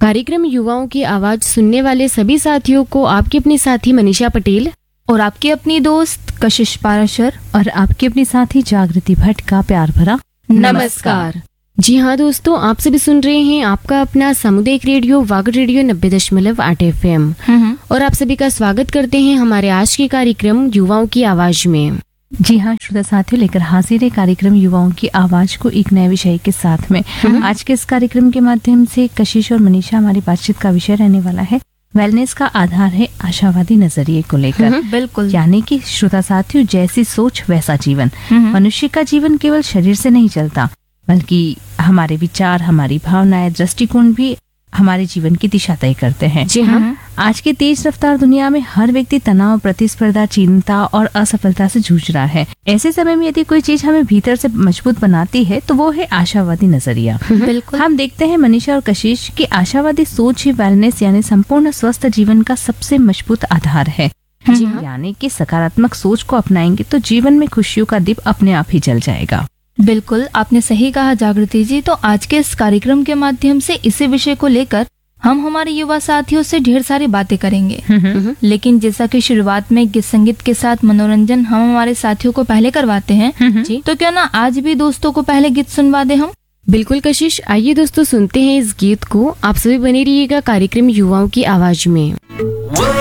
कार्यक्रम युवाओं की आवाज सुनने वाले सभी साथियों को आपकी अपनी साथी मनीषा पटेल और आपकी अपनी दोस्त कशिश पाराशर और आपकी अपनी साथी जागृति भट्ट का प्यार भरा नमस्कार। जी हाँ दोस्तों, आप सभी सुन रहे हैं आपका अपना सामुदायिक रेडियो वागड़ रेडियो 90.8 FM और आप सभी का स्वागत करते हैं हमारे आज के कार्यक्रम युवाओं की आवाज में। जी हाँ श्रोता साथियों, लेकर हाजिर है कार्यक्रम युवाओं की आवाज को एक नए विषय के साथ में। आज के इस कार्यक्रम के माध्यम से कशिश और मनीषा हमारी बातचीत का विषय रहने वाला है वेलनेस का आधार है आशावादी नजरिए को लेकर। बिल्कुल, यानी कि श्रोता साथियों, जैसी सोच वैसा जीवन। मनुष्य का जीवन केवल शरीर से नहीं चलता, बल्कि हमारे विचार, हमारी भावनाएं, दृष्टिकोण भी हमारे जीवन की दिशा तय करते हैं। जी हाँ। आज की तेज रफ्तार दुनिया में हर व्यक्ति तनाव, प्रतिस्पर्धा, चिंता और असफलता से जूझ रहा है। ऐसे समय में यदि कोई चीज हमें भीतर से मजबूत बनाती है तो वो है आशावादी नजरिया। बिल्कुल, हम देखते हैं मनीषा और कशिश की आशावादी सोच ही वेलनेस यानी संपूर्ण स्वस्थ जीवन का सबसे मजबूत आधार है। जी हाँ। यानी कि सकारात्मक सोच को अपनाएंगे तो जीवन में खुशियों का दीप अपने आप ही जल जाएगा। बिल्कुल आपने सही कहा जागृति जी। तो आज के इस कार्यक्रम के माध्यम से इसी विषय को लेकर हम हमारे युवा साथियों से ढेर सारी बातें करेंगे। लेकिन जैसा कि शुरुआत में गीत संगीत के साथ मनोरंजन हम हमारे साथियों को पहले करवाते हैं, जी तो क्यों ना आज भी दोस्तों को पहले गीत सुनवा दे हम। बिल्कुल कशिश, आइए दोस्तों सुनते हैं इस गीत को। आप सभी बने रहिएगा कार्यक्रम युवाओं की आवाज में।